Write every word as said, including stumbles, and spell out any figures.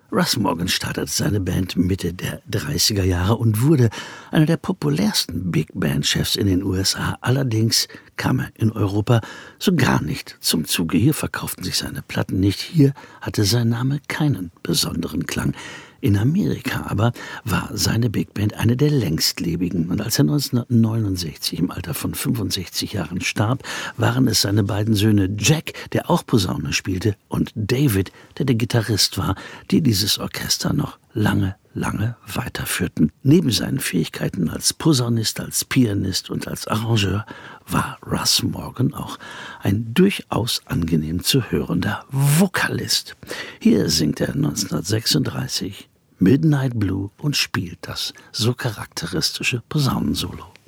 Russ Morgan startete seine Band Mitte der dreißiger Jahre und wurde einer der populärsten Big-Band-Chefs in den U S A. Allerdings kam er in Europa so gar nicht zum Zuge. Hier verkauften sich seine Platten nicht. Hier hatte sein Name keinen besonderen Klang. In Amerika aber war seine Big Band eine der längstlebigen. Und als er neunzehnhundertneunundsechzig im Alter von fünfundsechzig Jahren starb, waren es seine beiden Söhne Jack, der auch Posaune spielte, und David, der der Gitarrist war, die dieses Orchester noch lange, lange weiterführten. Neben seinen Fähigkeiten als Posaunist, als Pianist und als Arrangeur war Russ Morgan auch ein durchaus angenehm zu hörender Vokalist. Hier singt er neunzehnhundertsechsunddreißig Midnight Blue und spielt das so charakteristische Posaunensolo.